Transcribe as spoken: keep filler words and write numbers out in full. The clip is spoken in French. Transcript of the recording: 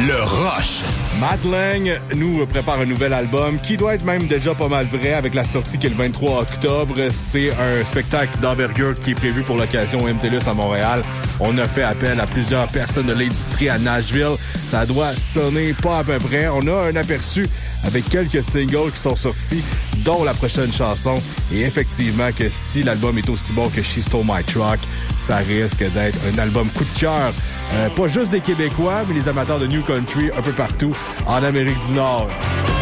Le Rush. Matt Lang nous prépare un nouvel album qui doit être même déjà pas mal prêt avec la sortie qui est le vingt-trois octobre. C'est un spectacle d'envergure qui est prévu pour l'occasion au M T L U S à Montréal. On a fait appel à plusieurs personnes de l'industrie à Nashville. Ça doit sonner pas à peu près. On a un aperçu avec quelques singles qui sont sortis, dont la prochaine chanson. Et effectivement que si l'album est aussi bon que She Stole My Truck, ça risque d'être un album coup de cœur. Euh, pas juste des Québécois, mais les amateurs de New Country un peu partout en Amérique du Nord.